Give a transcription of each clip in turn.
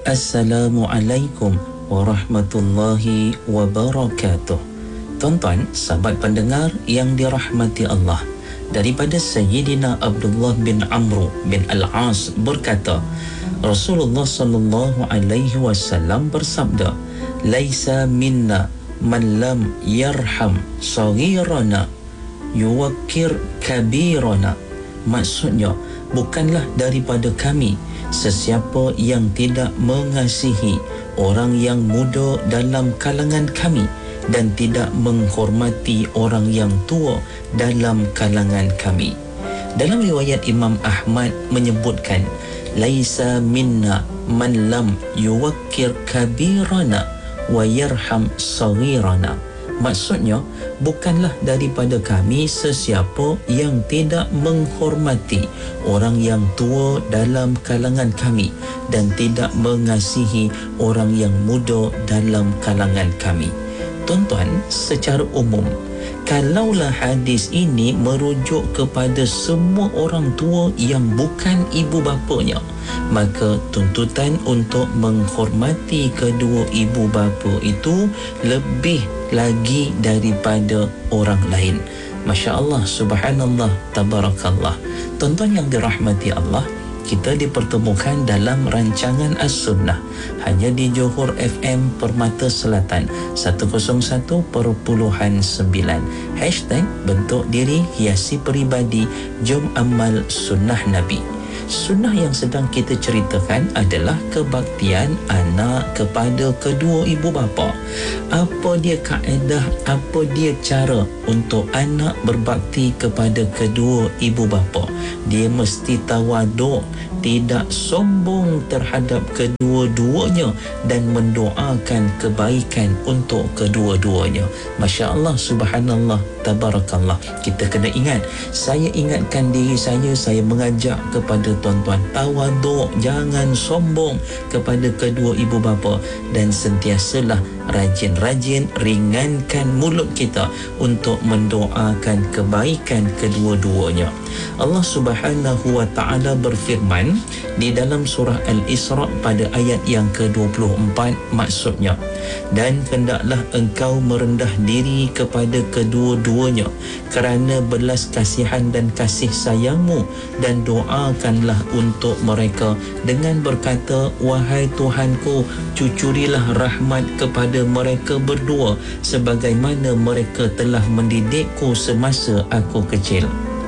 Assalamualaikum warahmatullahi wabarakatuh. Tuan-tuan, sahabat pendengar yang dirahmati Allah, daripada Sayyidina Abdullah bin Amr bin Al-As berkata, Rasulullah sallallahu alaihi wasallam bersabda, "Laisa minna man lam yarham saghirana yuwakkir kabirana." Maksudnya, bukanlah daripada kami sesiapa yang tidak mengasihi orang yang muda dalam kalangan kami dan tidak menghormati orang yang tua dalam kalangan kami. Dalam riwayat Imam Ahmad menyebutkan, laisa minna man lam yuwakkir kabirana wa yarham saghirana. Maksudnya, bukanlah daripada kami sesiapa yang tidak menghormati orang yang tua dalam kalangan kami dan tidak mengasihi orang yang muda dalam kalangan kami. Tuan-tuan, secara umum, kalaulah hadis ini merujuk kepada semua orang tua yang bukan ibu bapanya, maka tuntutan untuk menghormati kedua ibu bapa itu lebih lagi daripada orang lain. Masya Allah, subhanallah, tabarakallah. Tuan-tuan yang dirahmati Allah, kita dipertemukan dalam rancangan As-Sunnah hanya di Johor FM Permata Selatan 101.9. Hashtag bentuk diri hiasi peribadi, jom amal sunnah Nabi. Sunnah yang sedang kita ceritakan adalah kebaktian anak kepada kedua ibu bapa. Apa dia kaedah, apa dia cara untuk anak berbakti kepada kedua ibu bapa? Dia mesti tawaduk, tidak sombong terhadap kedua-duanya dan mendoakan kebaikan untuk kedua-duanya. Masya Allah, subhanallah, tabarakallah. Kita kena ingat, saya ingatkan diri saya mengajak kepada tuan-tuan, tawaduk, jangan sombong kepada kedua ibu bapa, dan sentiasalah rajin-rajin ringankan mulut kita untuk mendoakan kebaikan kedua-duanya. Allah Subhanahu wa taala berfirman di dalam surah Al-Isra pada ayat yang ke-24, maksudnya, dan hendaklah engkau merendah diri kepada kedua-duanya kerana belas kasihan dan kasih sayangmu, dan doakanlah untuk mereka dengan berkata, wahai Tuhanku, cucurilah rahmat kepada mereka berdua sebagaimana mereka telah mendidikku semasa aku kecil.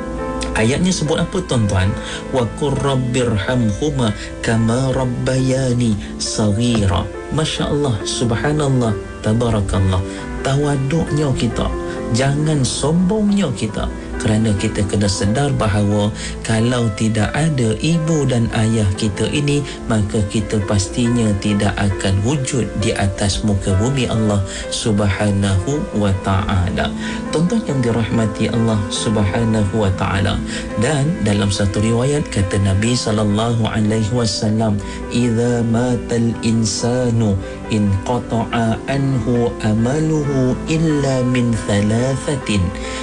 Ayatnya sebut apa, tuan-tuan? Wa qur rabbirhamhuma kama rabbayani saghira. Masya Allah, subhanallah, tabarakallah. Tawaduknya kita, jangan sombongnya kita, kerana kita kena sedar bahawa kalau tidak ada ibu dan ayah kita ini, maka kita pastinya tidak akan wujud di atas muka bumi Allah Subhanahu wa ta'ala. Tuan-tuan yang dirahmati Allah Subhanahu wa ta'ala, dan dalam satu riwayat kata Nabi sallallahu alaihi wasallam, idza matal insanu in qata'a anhu amaluhu illa min thalathatin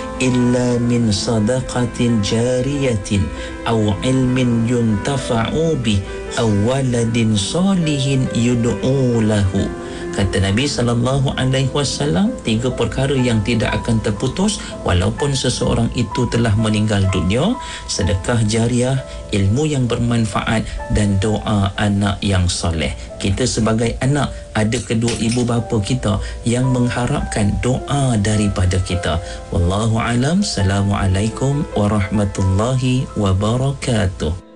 illa min sadaqatin jariyatin aw ilmin yuntafa'u bih aw waladin salihin yud'u lahu. Kata Nabi sallallahu alaihi wasallam, 3 perkara yang tidak akan terputus walaupun seseorang itu telah meninggal dunia: sedekah jariah, ilmu yang bermanfaat, dan doa anak yang soleh. Kita sebagai anak ada kedua ibu bapa kita yang mengharapkan doa daripada kita. Wallahu alam. Assalamualaikum warahmatullahi wabarakatuh.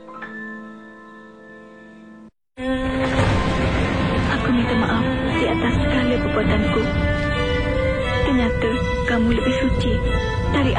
Ternyata kamu lebih suci dari